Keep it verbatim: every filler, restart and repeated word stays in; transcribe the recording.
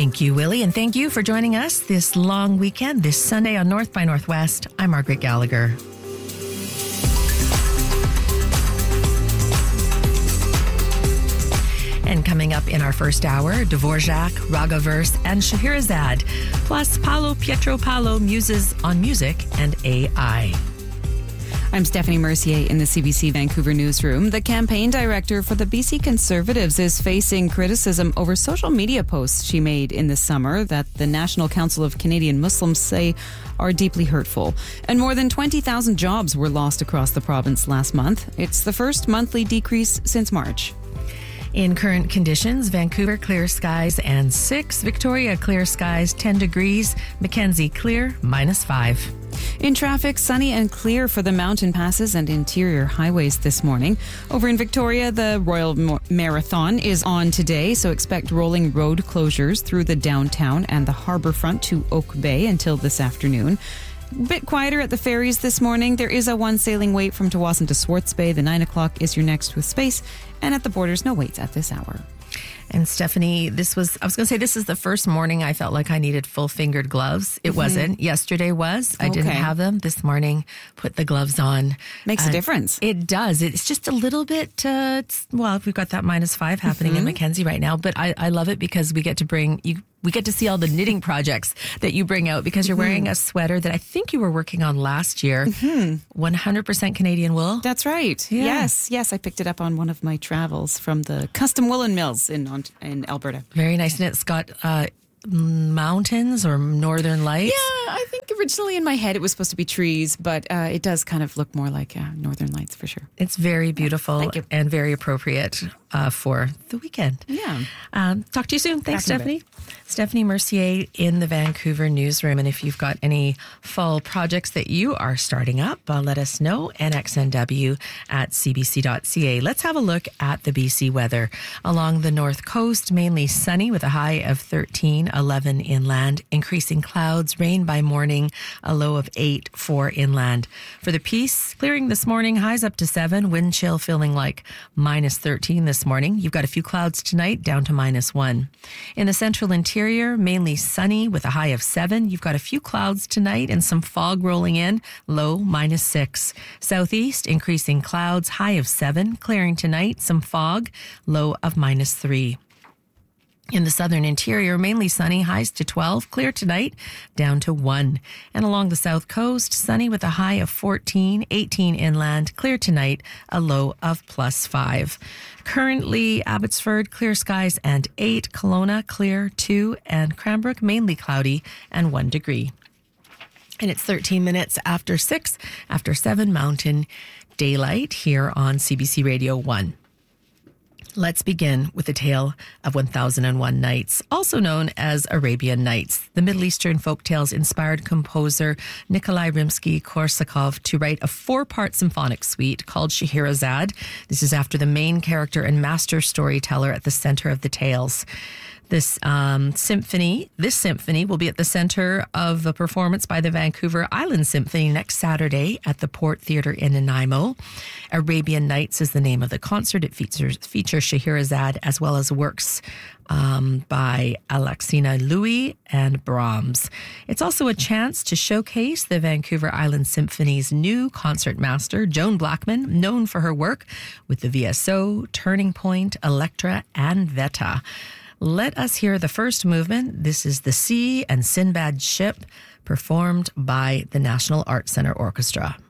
Thank you, Willie, and thank you for joining us this long weekend, this Sunday on North by Northwest. I'm Margaret Gallagher. And coming up in our first hour, Dvorak, Ragaverse, and Scheherazade, plus Paolo Pietro Paolo muses on music and A I. I'm Stephanie Mercier in the C B C Vancouver newsroom. The campaign director for the B C Conservatives is facing criticism over social media posts she made in the summer that the National Council of Canadian Muslims say are deeply hurtful. And more than twenty thousand jobs were lost across the province last month. It's the first monthly decrease since March. In current conditions, Vancouver clear skies and six, Victoria clear skies ten degrees, Mackenzie clear minus five. In traffic, sunny and clear for the mountain passes and interior highways this morning. Over in Victoria, the Royal Marathon is on today, so expect rolling road closures through the downtown and the harbourfront to Oak Bay until this afternoon. A bit quieter at the ferries this morning. There is a one sailing wait from Tawasin to Swartz Bay. The nine o'clock is your next with space. And at the borders, no waits at this hour. And Stephanie, this was, I was going to say, this is the first morning I felt like I needed full fingered gloves. It mm-hmm. wasn't. Yesterday was. I okay. didn't have them. This morning, put the gloves on. Makes uh, a difference. It does. It's just a little bit, uh, it's, well, we've got that minus five happening mm-hmm. in Mackenzie right now, but I, I love it because we get to bring you. We get to see all the knitting projects that you bring out because you're mm-hmm. wearing a sweater that I think you were working on last year. Mm-hmm. one hundred percent Canadian wool. That's right. Yeah. Yes. Yes. I picked it up on one of my travels from the Custom Woolen Mills in in Alberta. Very nice. And it's got uh, mountains or northern lights. Yeah. I think originally in my head it was supposed to be trees, but uh, it does kind of look more like uh, northern lights for sure. It's very beautiful Thank you. and very appropriate uh, for the weekend. Yeah. Um, talk to you soon. Thanks, Back Stephanie. Stephanie Mercier in the Vancouver newsroom. And if you've got any fall projects that you are starting up, uh, let us know. N X N W at c b c dot c a. Let's have a look at the B C weather. Along the north coast, mainly sunny with a high of thirteen, eleven inland. Increasing clouds, rain by morning, a low of eight for inland. For the Peace, clearing this morning, highs up to seven. Wind chill feeling like minus thirteen this morning. You've got a few clouds tonight, down to minus one. In the central interior, mainly sunny with a high of seven. You've got a few clouds tonight and some fog rolling in, low minus six. Southeast, increasing clouds, high of seven. Clearing tonight, some fog, low of minus three. In the southern interior, mainly sunny, highs to twelve. Clear tonight, down to one. And along the south coast, sunny with a high of fourteen, eighteen inland. Clear tonight, a low of plus five. Currently, Abbotsford, clear skies and eight. Kelowna, clear two. And Cranbrook, mainly cloudy and one degree. And it's thirteen minutes after six, after seven Mountain Daylight here on C B C Radio one. Let's begin with the tale of one thousand one Nights, also known as Arabian Nights. The Middle Eastern folktales inspired composer Nikolai Rimsky-Korsakov to write a four-part symphonic suite called Scheherazade. This is after the main character and master storyteller at the center of the tales. This um, symphony, this symphony will be at the center of a performance by the Vancouver Island Symphony next Saturday at the Port Theatre in Nanaimo. Arabian Nights is the name of the concert. It features, features Scheherazade as well as works um, by Alexina Louis and Brahms. It's also a chance to showcase the Vancouver Island Symphony's new concertmaster, Joan Blackman, known for her work with the V S O, Turning Point, Electra, and Veta. Let us hear the first movement. This is The Sea and Sinbad's Ship, performed by the National Arts Centre Orchestra.